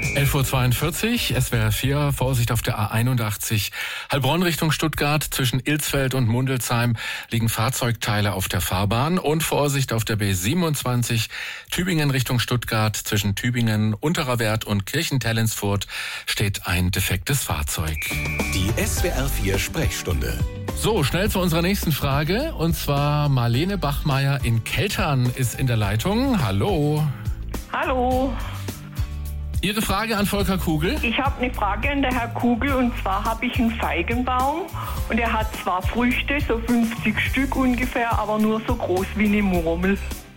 11:42 Uhr, SWR 4, Vorsicht auf der A81. Heilbronn Richtung Stuttgart, zwischen Ilsfeld und Mundelsheim liegen Fahrzeugteile auf der Fahrbahn. Und Vorsicht auf der B27, Tübingen Richtung Stuttgart, zwischen Tübingen, Unterer Wert und Kirchentellensfurt steht ein defektes Fahrzeug. Die SWR 4 Sprechstunde. So, schnell zu unserer nächsten Frage. Und zwar Marlene Bachmeier in Keltern ist in der Leitung. Hallo. Hallo, Ihre Frage an Volker Kugel? ich habe eine Frage an der Herr Kugel, und zwar habe ich einen Feigenbaum und er hat zwar Früchte, so 50 Stück ungefähr, aber nur so groß wie eine Murmel.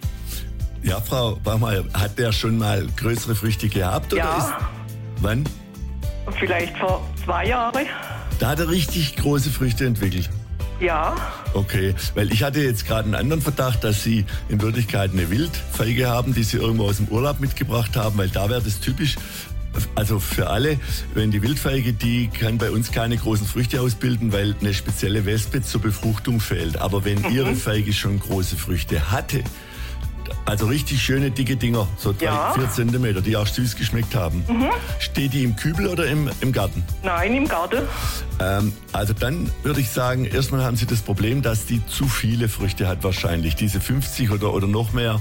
Ja, Frau Bachmeier, hat der schon mal größere Früchte gehabt? Oder Ja. Wann? Vielleicht vor 2 Jahren. Da hat er richtig große Früchte entwickelt. Ja, Okay, weil ich hatte jetzt gerade einen anderen Verdacht, dass Sie in Wirklichkeit eine Wildfeige haben, die Sie irgendwo aus dem Urlaub mitgebracht haben, weil da wäre das typisch, also für alle, wenn die Wildfeige, die kann bei uns keine großen Früchte ausbilden, weil eine spezielle Wespe zur Befruchtung fehlt. Aber wenn Ihre Feige schon große Früchte hatte, also richtig schöne, dicke Dinger, so 3-4 Zentimeter, die auch süß geschmeckt haben, steht die im Kübel oder im Garten? nein, im Garten. Also dann würde ich sagen, erstmal haben Sie das Problem, dass die zu viele Früchte hat wahrscheinlich. Diese 50 oder noch mehr.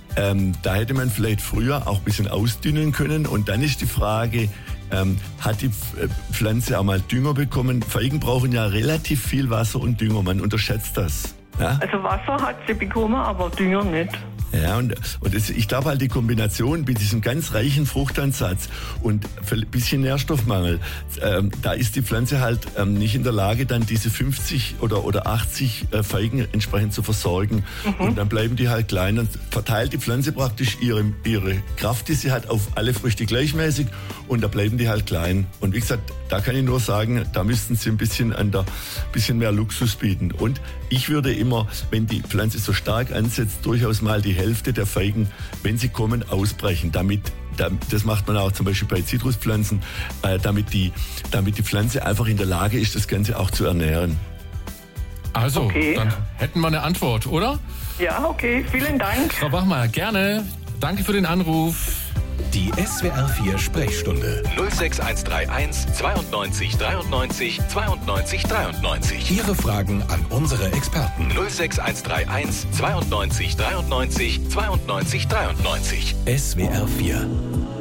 Da hätte man vielleicht früher auch ein bisschen ausdünnen können. Und dann ist die Frage, hat die Pflanze auch mal Dünger bekommen? Feigen brauchen ja relativ viel Wasser und Dünger, man unterschätzt das. Ja? Also Wasser hat sie bekommen, aber Dünger nicht. Ja, und ich glaube halt die Kombination mit diesem ganz reichen Fruchtansatz und ein bisschen Nährstoffmangel, da ist die Pflanze halt nicht in der Lage, dann diese 50 oder 80 Feigen entsprechend zu versorgen. Und dann bleiben die halt klein. Dann verteilt die Pflanze praktisch ihre Kraft, die sie hat, auf alle Früchte gleichmäßig, und da bleiben die halt klein. Und wie gesagt, da kann ich nur sagen, da müssten sie ein bisschen mehr Luxus bieten. Und ich würde immer, wenn die Pflanze so stark ansetzt, durchaus mal die Hälfte der Feigen, wenn sie kommen, ausbrechen. Das macht man auch zum Beispiel bei Zitruspflanzen, damit die Pflanze einfach in der Lage ist, das Ganze auch zu ernähren. Also, Okay. Dann hätten wir eine Antwort, oder? Ja, okay, vielen Dank. Frau Bachmeier, gerne. Danke für den Anruf. Die SWR 4 Sprechstunde. 06131 92 93 92 93. Ihre Fragen an unsere Experten. 06131 92 93 92 93. SWR 4.